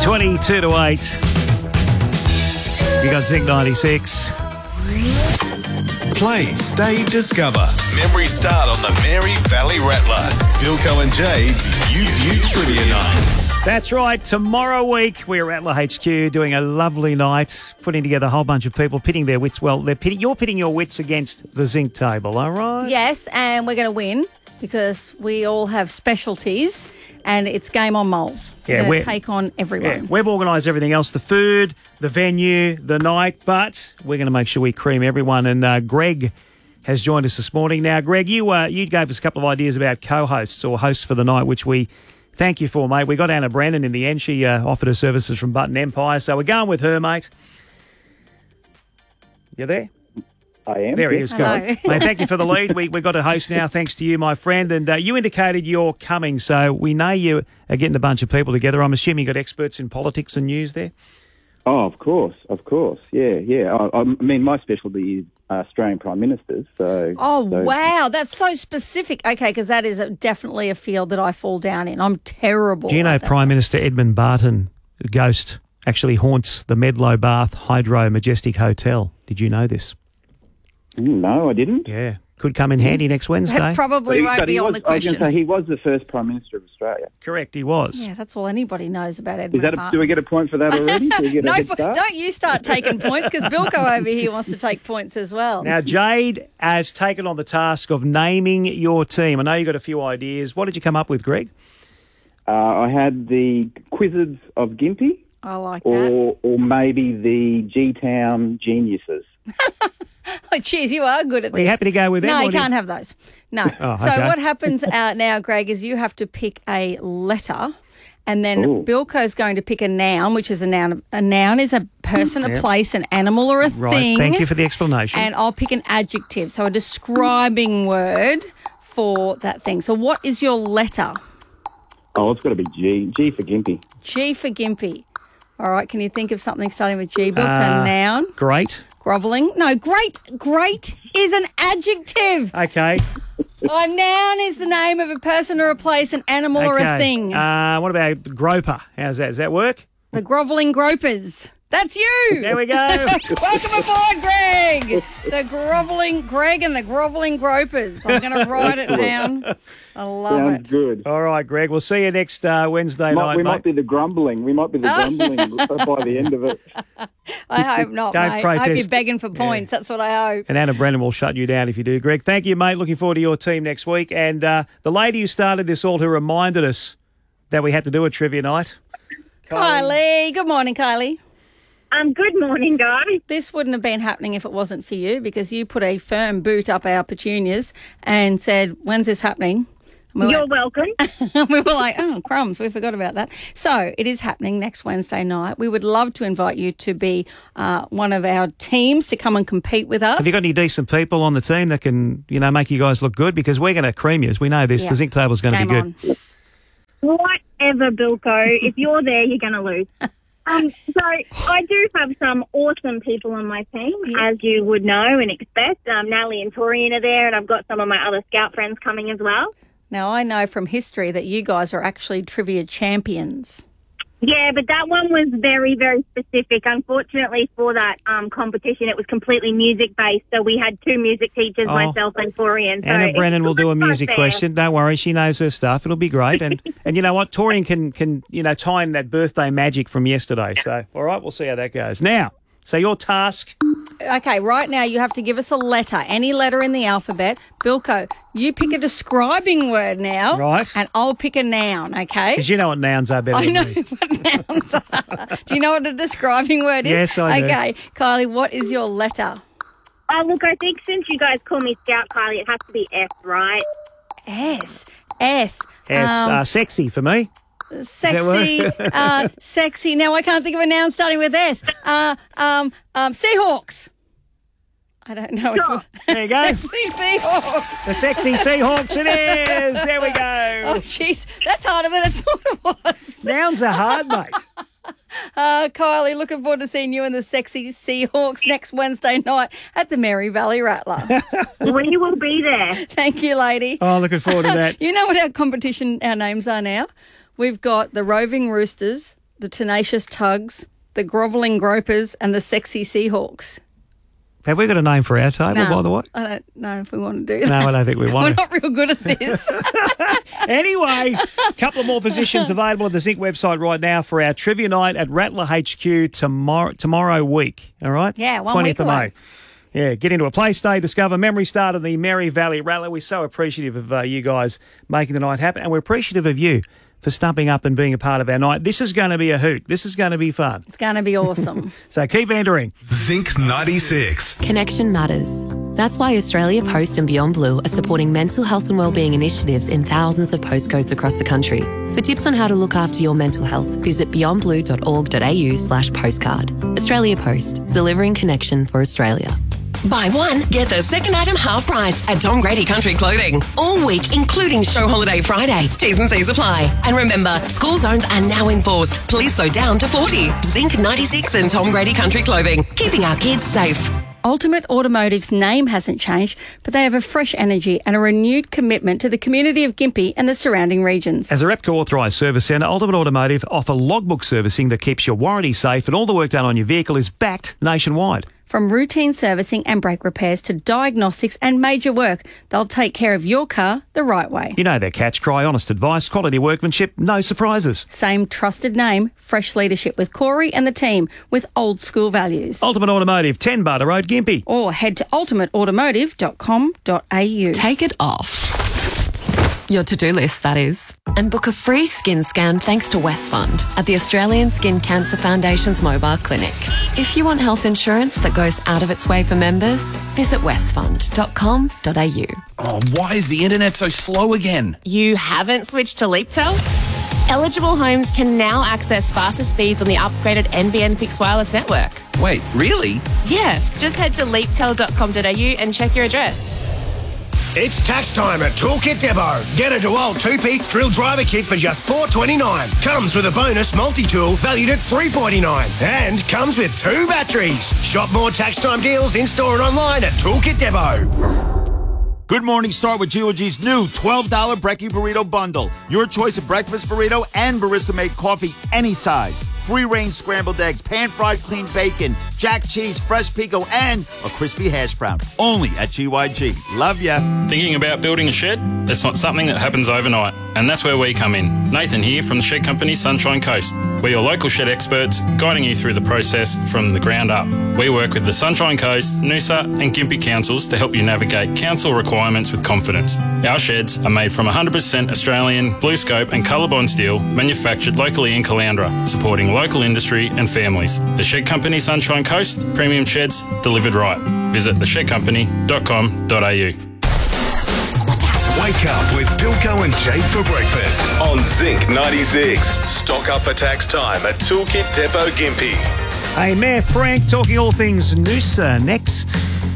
22 to 8. You got Zinc 96. Play, stay, discover. Memories start on the Mary Valley Rattler. Bilko and Jade's UView Trivia Night. That's right. Tomorrow week, we're at Rattler HQ doing a lovely night, putting together a whole bunch of people, pitting their wits. Well, you're pitting your wits against the Zinc table, all right? Yes, and we're going to win because we all have specialties and it's game on moles. We're going to take on everyone. Yeah, we've organised everything else, the food, the venue, the night, but we're going to make sure we cream everyone. And Greg has joined us this morning. Now, Greg, you gave us a couple of ideas about co-hosts or hosts for the night, which we thank you for, mate. We got Anna Brennan in the end. She offered her services from Button Empire, so we're going with her, mate. You there? I am. There he is, guys. Mate, thank you for the lead. We got a host now, thanks to you, my friend. And you indicated you're coming, so we know you are getting a bunch of people together. I'm assuming you got experts in politics and news there? Oh, of course. Yeah. I mean, my specialty is Australian Prime Ministers. Wow, that's so specific. Okay, because that is definitely a field that I fall down in. I'm terrible. Do you know Prime Minister Edmund Barton, the ghost, actually haunts the Medlow Bath Hydro Majestic Hotel? Did you know this? No, I didn't. Yeah. Could come in handy next Wednesday. That probably won't be on the question. I was going to say, he was the first Prime Minister of Australia. Correct, he was. Yeah, that's all anybody knows about Edmund Barton. Do we get a point for that already? No, don't you start taking points because Bilko over here wants to take points as well. Now, Jade has taken on the task of naming your team. I know you got a few ideas. What did you come up with, Greg? I had the Quizzes of Gympie. I like that. Or maybe the G-Town Geniuses. Oh, cheers, you are good at this. Are you happy to go with them? No, you can't have those. No. Oh, So okay. what happens now, Greg, is you have to pick a letter and then Bilko's going to pick a noun, which is a noun. A noun is a person, a place, an animal or a thing. Thank you for the explanation. And I'll pick an adjective, so a describing word for that thing. So what is your letter? Oh, it's got to be G. G for Gympie. G for Gympie. All right, can you think of something starting with G? Bilk's a noun. Great. Grovelling. No, great is an adjective. Okay. A noun is the name of a person or a place, an animal or a thing. What about groper? How's that? Does that work? The grovelling gropers. That's you. There we go. Welcome aboard, Greg. The grovelling Greg and the grovelling gropers. I'm going to write it down. I love Sounds it. good. All right, Greg. We'll see you next Wednesday night, We mate. might be the grumbling. We might be the grumbling by the end of it. I hope not, Don't mate. I protest. hope you're begging for points. That's what I hope. And Anna Brennan will shut you down if you do, Greg. Thank you, mate. Looking forward to your team next week. And the lady who started this all, who reminded us that we had to do a trivia night. Kylie. Good morning, Kylie. Good morning, guys. This wouldn't have been happening if it wasn't for you because you put a firm boot up our petunias and said, when's this happening? You're welcome. We were like, oh, crumbs, we forgot about that. So it is happening next Wednesday night. We would love to invite you to be one of our teams to come and compete with us. Have you got any decent people on the team that can, make you guys look good? Because we're going to cream you. We know this. Yeah. The Zinc table's going to be good. Whatever, Bilko. If you're there, you're going to lose. So I do have some awesome people on my team, as you would know and expect. Natalie and Torian are there, and I've got some of my other scout friends coming as well. Now, I know from history that you guys are actually trivia champions. Yeah, but that one was very, very specific. Unfortunately for that competition, it was completely music-based, so we had two music teachers, myself and Torian. So Anna Brennan will do a music fair. question. Don't worry, she knows her stuff. It'll be great. And you know what? Torian can time that birthday magic from yesterday. So, all right, we'll see how that goes. Now, so your task... Okay, right now you have to give us a letter, any letter in the alphabet. Bilko, you pick a describing word now. Right. And I'll pick a noun, okay? Because you know what nouns are better I than know me. what nouns are. Do you know what a describing word is? Yes, I do. Okay, Kylie, what is your letter? Oh, look, I think since you guys call me Scout Kylie, it has to be S, right? S. Sexy for me. Sexy, sexy. Now I can't think of a noun starting with S. Seahawks. I don't know. Sure. There you go. Sexy Seahawks. The sexy Seahawks it is. There we go. Oh, jeez. That's harder than I thought it was. Nouns are hard, mate. Kylie, looking forward to seeing you and the sexy Seahawks next Wednesday night at the Mary Valley Rattler. We will be there. Thank you, lady. Oh, looking forward to that. You know what our names are now? We've got the Roving Roosters, the tenacious tugs, the grovelling gropers, and the sexy seahawks. Have we got a name for our table, by the way? I don't know if we want to do that. No, I don't think we want We're to. not real good at this. Anyway, a couple of more positions available at the Zinc website right now for our trivia night at Rattler HQ tomorrow week. All right? Yeah, 1 20th week of away. May. Yeah, get into a play stay, discover memory start of the Mary Valley Rattler. We're so appreciative of you guys making the night happen, and we're appreciative of you for stumping up and being a part of our night. This is going to be a hoot. This is going to be fun. It's going to be awesome. So keep entering. Zinc 96. Connection matters. That's why Australia Post and Beyond Blue are supporting mental health and wellbeing initiatives in thousands of postcodes across the country. For tips on how to look after your mental health, visit beyondblue.org.au/postcard. Australia Post, delivering connection for Australia. Buy one, get the second item half price at Tom Grady Country Clothing. All week, including Show Holiday Friday. T's and C's apply. And remember, school zones are now enforced. Police though down to 40. Zinc 96 and Tom Grady Country Clothing. Keeping our kids safe. Ultimate Automotive's name hasn't changed, but they have a fresh energy and a renewed commitment to the community of Gympie and the surrounding regions. As a Repco authorised service centre, Ultimate Automotive offer logbook servicing that keeps your warranty safe, and all the work done on your vehicle is backed nationwide. From routine servicing and brake repairs to diagnostics and major work, they'll take care of your car the right way. You know their catch cry: honest advice, quality workmanship, no surprises. Same trusted name, fresh leadership with Corey and the team with old school values. Ultimate Automotive, 10 Barter Road, Gympie. Or head to ultimateautomotive.com.au. Take it off. Your to-do list, that is. And book a free skin scan thanks to Westfund at the Australian Skin Cancer Foundation's mobile clinic. If you want health insurance that goes out of its way for members, visit westfund.com.au. Oh, why is the internet so slow again? You haven't switched to LeapTel? Eligible homes can now access faster speeds on the upgraded NBN fixed wireless network. Wait, really? Yeah, just head to leaptel.com.au and check your address. It's tax time at Toolkit Depot. Get a DeWalt two-piece drill driver kit for just $4.29. Comes with a bonus multi-tool valued at $3.49. And comes with 2 batteries. Shop more tax time deals in-store and online at Toolkit Depot. Good morning. Start with GOG's new $12 Brekkie Burrito Bundle. Your choice of breakfast burrito and barista-made coffee any size. Free-range scrambled eggs, pan-fried clean bacon, jack cheese, fresh pico, and a crispy hash brown. Only at GYG. Love ya. Thinking about building a shed? It's not something that happens overnight, and that's where we come in. Nathan here from the shed company Sunshine Coast. We're your local shed experts, guiding you through the process from the ground up. We work with the Sunshine Coast, Noosa and Gympie councils to help you navigate council requirements with confidence. Our sheds are made from 100% Australian BlueScope and Colorbond steel, manufactured locally in Caloundra, supporting local industry and families. The Shed Company Sunshine Coast, premium sheds delivered right. Visit theshedcompany.com.au. Wake up with Bilko and Jade for breakfast on Zinc 96. Stock up for tax time at Toolkit Depot Gympie. Hey, Mayor Frank talking all things Noosa next.